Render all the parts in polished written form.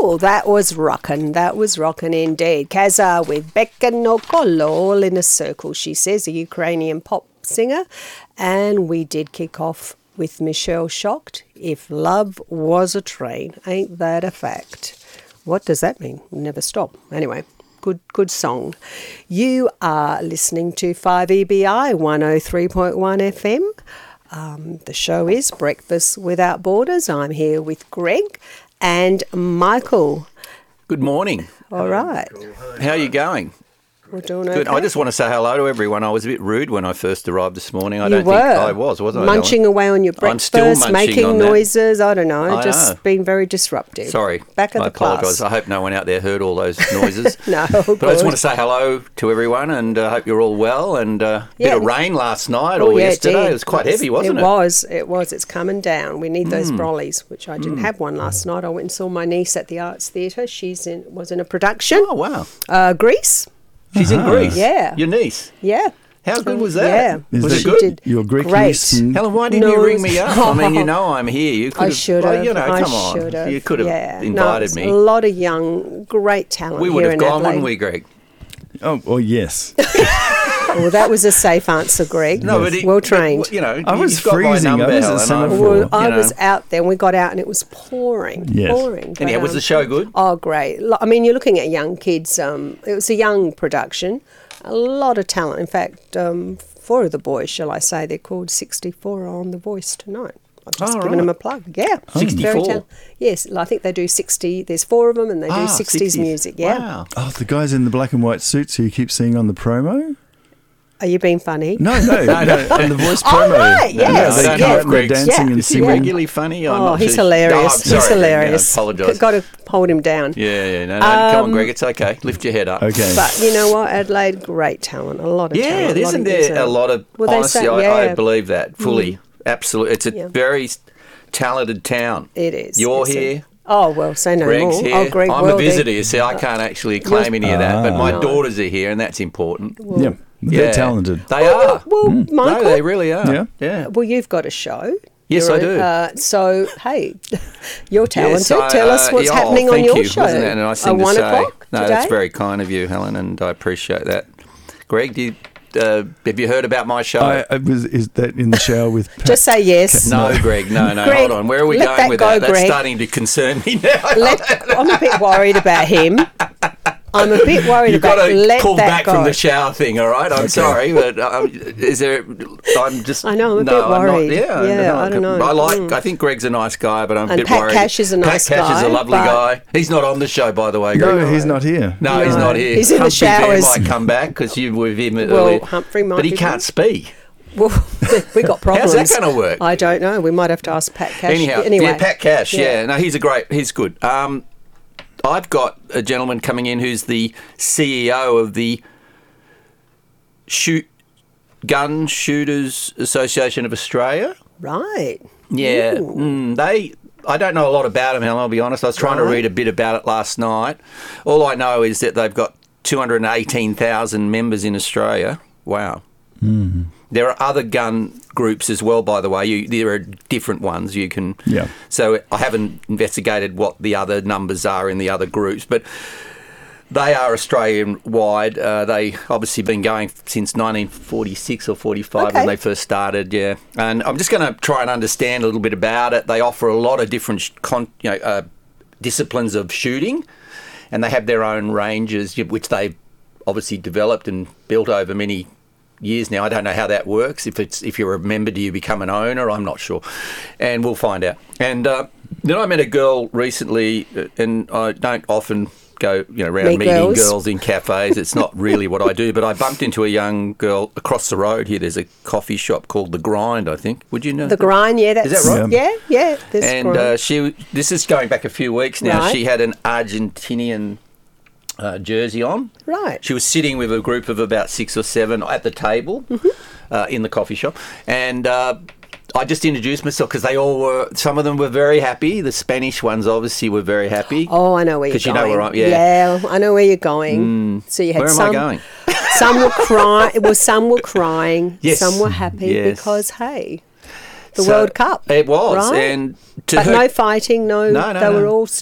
Ooh, that was rockin'. That was rockin' indeed. Kaza with Becca Nokolo, all in a circle, she says, a Ukrainian pop singer. And we did kick off with Michelle Shocked, If Love Was a Train. Ain't that a fact? What does that mean? Never stop. Anyway, good song. You are listening to 5EBI 103.1 FM. The show is Breakfast Without Borders. I'm here with Greg and Michael. Good morning. All right. How are you going? We're doing Good. okay. I just want to say hello to everyone. I was a bit rude when I first arrived this morning. I You don't were. think I wasn't I? Munching away on your I'm still breakfast, munching making on that. noises. I don't know. I Just know. being very disruptive. Sorry. Back of I the class. apologise. I hope no one out there heard all those noises. No, But I just good. want to say hello to everyone and hope you're all well. And bit Yeah. of rain last night Oh, or yeah, yesterday. did. It was quite heavy, wasn't it? It was. It's coming down. We need those brollies, which I didn't have one last night. I went and saw my niece at the Arts Theatre. Was in a production. Oh, wow. Greece. She's in Greece. Yeah. Your niece. Yeah. How good was that? Yeah. Is Was that it She good? did Your Greek great. niece and- Helen, why didn't No, you ring it's- me up? I mean, you know I'm here. You could I have, should well, have. you know, I come on. should have. You could have yeah. invited no, me. A lot of young, great talent We would here have in gone, Adelaide. wouldn't we, Greg? Oh, yes. Well, that was a safe answer, Greg. No, but well trained. You know, I was you've got my freezing. I number, was at Helen. semaphore. Well, I you know. was out there and we got out and it was pouring. Yes. Pouring. Anyhow, was the show good? Oh, great. I mean, you're looking at young kids. It was a young production. A lot of talent. In fact, 4 of the boys, shall I say, they're called 64 are on The Voice tonight. I've just Oh, given right. them a plug. Yeah. 64? Yes, I think they do 60. There's 4 of them and they do 60s 60s. music. Yeah. Wow. Oh, the guys in the black and white suits who you keep seeing on the promo? Are you being funny? No, on the voice Oh, promo. right, yes, they I don't come know out if and they're Greg's- dancing Yeah. and Is he singing. regularly funny? I'm Oh, not he's too- hilarious. Oh, I'm sorry, He's hilarious. I apologise. Got to hold him down. Yeah, no, come on, Greg, it's okay. Lift your head up. Okay. But you know what, Adelaide, great talent, a lot of Yeah, talent. isn't there a lot of, Well, they honestly, say- I yeah. believe that fully. Absolutely. It's a Yeah. very talented town. It is. You're It's here. Oh, well, say no Greg's more. here. Oh, Greg I'm a Worthy. visitor, you see. I can't actually claim any of that. But my No. daughters are here, and that's important. Yeah, they're talented. They are. Well, Michael, No, they really are. Yeah. well, you've got a show. Yes, You're I do. So, hey, you're talented. Yes, Tell us what's yeah, happening on thank your you, show. Wasn't it? And I seem At to 1 say, o'clock no, today? that's very kind of you, Helen, and I appreciate that. Greg, have you heard about my show? Is that in the shower with Pat? Just say yes. No, Greg, no, Greg, hold on. Where are we let going that with go, that? That's Greg. starting to concern me now. I'm a bit worried about him. I'm a bit worried You've about got to let pull that back go. from the shower thing, all right? I'm sorry, but is there? I'm just. I know, I'm a no, bit I'm not- worried. Yeah, I don't know. I think Greg's a nice guy, but I'm a And bit Pat worried. Cash is a nice Pat Cash is guy, a lovely but- guy. He's not on the show, by the way, Greg. No, he's not here. No, he's not here. He's in the Humphrey Bear showers. might come back because you were with him Well, earlier. Humphrey might but he be can't back. speak. Well, we got problems. How's that going to work? I don't know. We might have to ask Pat Cash. Anyhow, anyway. yeah, Pat Cash. Yeah. Yeah, no, he's good. I've got a gentleman coming in who's the CEO of the Gun Shooters Association of Australia. Right. Yeah, Ooh. I don't know a lot about them, Helen, I'll be honest. I was trying to Right. read a bit about it last night. All I know is that they've got 218,000 members in Australia. Wow. There are other gun groups as well, by the way. There are different ones you can. Yeah. So I haven't investigated what the other numbers are in the other groups, but they are Australian-wide. They obviously been going since 1946 or 45 Okay. when they first started, yeah. And I'm just going to try and understand a little bit about it. They offer a lot of different disciplines of shooting, and they have their own ranges, which they've obviously developed and built over many years now. I don't know how that works. If you're a member, do you become an owner? I'm not sure, and we'll find out. And then I met a girl recently, and I don't often go around Meet meeting girls. girls in cafes. It's not really what I do, but I bumped into a young girl across the road here. There's a coffee shop called The Grind, I think. Would you know? The Grind, yeah. That's, Is that right? Yeah. This And Grind. this is going back a few weeks now. Right. She had an Argentinian jersey on. Right. She was sitting with a group of about 6 or 7 at the table in the coffee shop, and I just introduced myself because some of them were very happy. The Spanish ones obviously were very happy. Oh, I know where you're 'Cause you going. know where I'm- yeah. I know where you're going. So you had Where am I going? Some were crying. Well, some were crying. Yes. Some were happy Yes. because the So, World Cup. It was, right? and to But her, no fighting. No, No, they were no. all still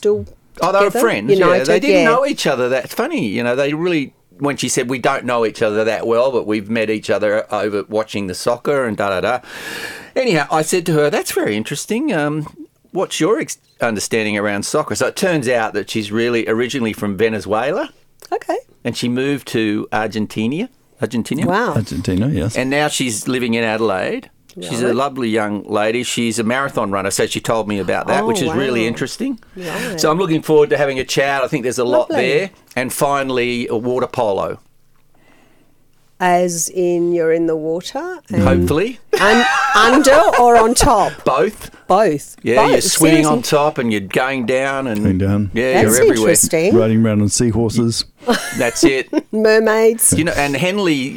Oh, they were together, friends. united, They didn't yeah. know each other. That's funny. They really. When she said we don't know each other that well, but we've met each other over watching the soccer and da da da. Anyhow, I said to her, "That's very interesting. What's your understanding around soccer?" So it turns out that she's really originally from Venezuela, Okay. and she moved to Argentina. Wow. Argentina, yes. And now she's living in Adelaide. She's a Right. lovely young lady. She's a marathon runner, so she told me about that, Oh, which is really wow. interesting. Right. So I'm looking forward to having a chat. I think there's a lot Lovely. there. And finally, a water polo, As in you're in the water? And hopefully. under or on top? Both. Both. Yeah, Both. you're swimming on Seriously. top and you're going down. And Going down. Yeah, That's you're everywhere. interesting. Riding around on seahorses. That's it. Mermaids. And Henley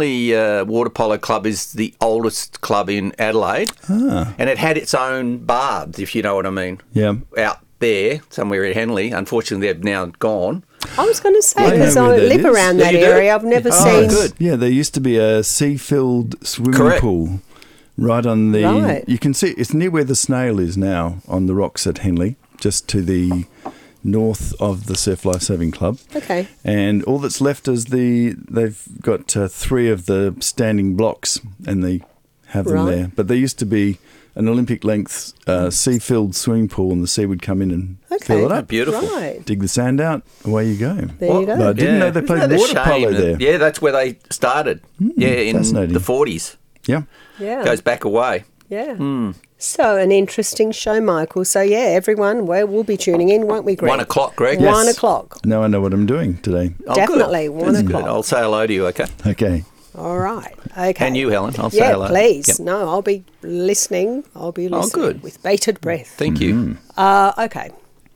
Water Polo Club is the oldest club in Adelaide. And it had its own baths, if you know what I mean. Yeah. Out there, somewhere in Henley. Unfortunately, they've now gone. I was going to say, I know because where I that live is. around Yeah, that you do? area, I've never Oh, seen. good. Yeah, there used to be a sea-filled swimming Correct. pool right on the... Right. You can see, it's near where the snail is now, on the rocks at Henley, just to the north of the Surf Life Saving Club. Okay. And all that's left is they've got 3 of the standing blocks, and they have them Right. there. But there used to be an Olympic-length sea-filled swimming pool, and the sea would come in and fill it Oh, up. beautiful. Right. Dig the sand out, away you go. There you go. But I didn't know they Isn't played that a water shame polo that- there. Yeah, that's where they started. In fascinating. the 40s. Yeah. Yeah. Goes back away. Yeah. Hmm. So, an interesting show, Michael. So, yeah, everyone, we'll be tuning in, won't we, Greg? 1 o'clock, Greg. Yes. 1 o'clock. Now I know what I'm doing today. Oh, Definitely, good. 1 That's o'clock. Good. I'll say hello to you, okay? Okay. All right. Okay. And you, Helen. I'll say Yeah, hello. please. Yep. No, I'll be listening. good. With bated breath. Thank you. Okay.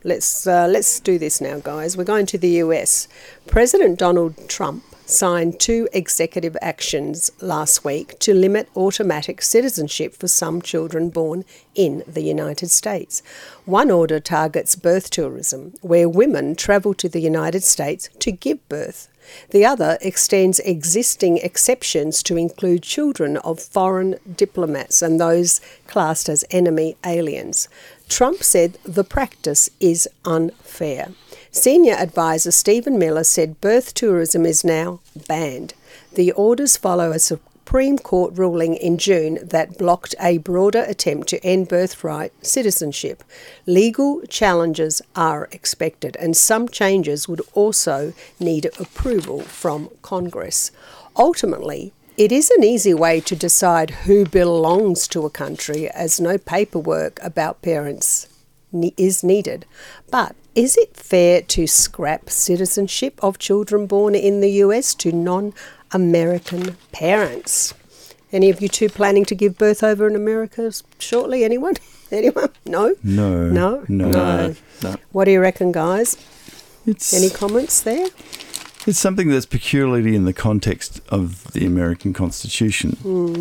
Let's do this now, guys. We're going to the US. President Donald Trump signed 2 executive actions last week to limit automatic citizenship for some children born in the United States. One order targets birth tourism, where women travel to the United States to give birth. The other extends existing exceptions to include children of foreign diplomats and those classed as enemy aliens. Trump said the practice is unfair. Senior advisor Stephen Miller said birth tourism is now banned. The orders follow a Supreme Court ruling in June that blocked a broader attempt to end birthright citizenship. Legal challenges are expected, and some changes would also need approval from Congress. Ultimately, it is an easy way to decide who belongs to a country, as no paperwork about parents is needed. But is it fair to scrap citizenship of children born in the US to non-American parents? Any of you two planning to give birth over in America shortly? Anyone? Anyone? No? No. No? No. What do you reckon, guys? It's, Any comments there? it's something that's peculiarly in the context of the American Constitution.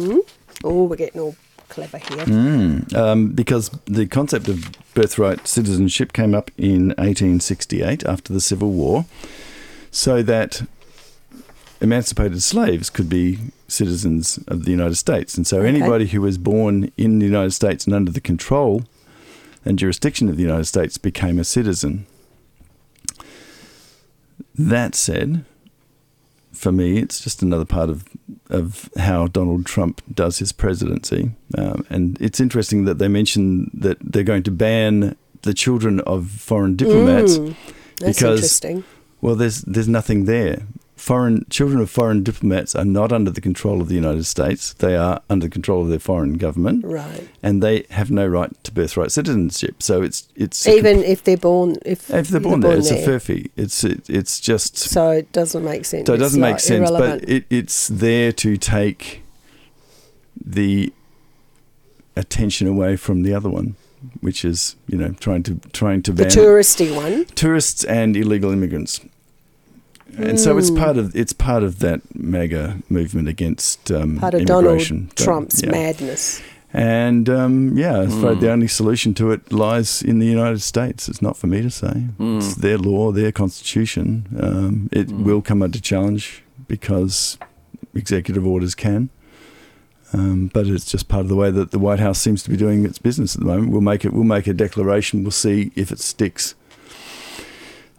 Oh, we're getting all clever here. Because the concept of birthright citizenship came up in 1868 after the Civil War, so that emancipated slaves could be citizens of the United States. And so anybody who was born in the United States and under the control and jurisdiction of the United States became a citizen. That said, for me, it's just another part of how Donald Trump does his presidency. And it's interesting that they mention that they're going to ban the children of foreign diplomats That's because, interesting. well, there's nothing there. Children of foreign diplomats are not under the control of the United States. They are under control of their foreign government. Right. And they have no right to birthright citizenship. So it's Even if they're born... If they're born there, it's a furphy. It's just... So it doesn't make sense. So it doesn't It's make like sense, irrelevant. but it's there to take the attention away from the other one, which is, trying to the ban touristy one. tourists and illegal immigrants. And so it's part of that MAGA movement against Part of immigration. Donald Trump's Yeah. madness. And I'm afraid the only solution to it lies in the United States. It's not for me to say. It's their law, their constitution. It will come under challenge because executive orders can. But it's just part of the way that the White House seems to be doing its business at the moment. We'll make a declaration. We'll see if it sticks.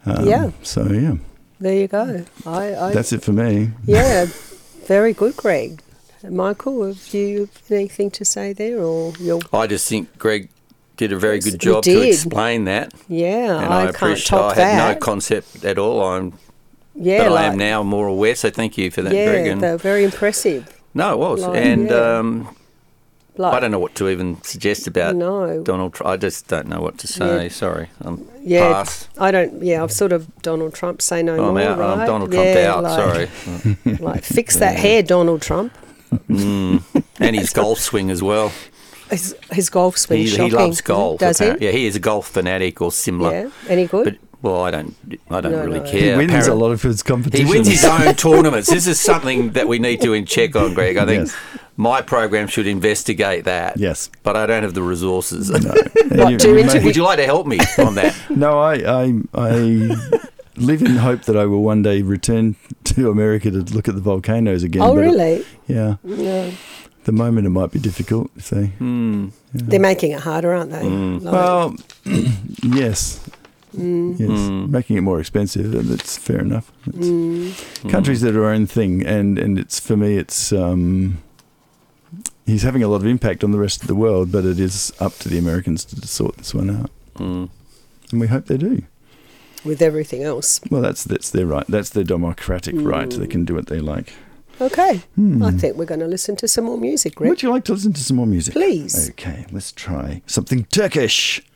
Yeah. So, yeah, There you go. I that's it for me. Yeah, very good, Greg. Michael, have you anything to say there, or you're? I just think Greg did a very Yes, good he job to did. explain that. Yeah, And I I can't appreciate top I had that. no concept at all. Yeah, but I like- am now more aware, so thank you for that, Yeah, Greg. And they're very impressive. no, it was. Like, and yeah. Like, I don't know what to even suggest about No. Donald Trump. I just don't know what to say. Yeah. Sorry. Yeah, Pass. I don't. Yeah, I've sort of Donald Trump say no I'm more. out. Right? I'm Donald Trump Yeah, out. like- Sorry. Like, fix that hair, Donald Trump. And his golf swing as well. His golf swing. He shocking. loves golf. Does he? apparently. Yeah, he is a golf fanatic or similar. Yeah. Any good? But well, I don't No, really no. care. He wins a Apparent- lot of his He competitions. wins his own tournaments. This is something that we need to check on, Greg. I think Yes. my program should investigate that. Yes. But I don't have the resources. And What, to may- interview- Would you like to help me on that? No, I live in hope that I will one day return to America to look at the volcanoes again. Oh, but really? yeah. No. The moment it might be difficult. So, They're making it harder, aren't they? Like- well, yes. Yes, making it more expensive, and it's fair enough. It's countries that are their own thing, and it's for me, it's he's having a lot of impact on the rest of the world, but it is up to the Americans to sort this one out, and we hope they do. with everything else. Well, that's their right. That's their democratic right. They can do what they like. Okay. I think we're going to listen to some more music, Rick. Would you like to listen to some more music? Please. Okay, let's try something Turkish.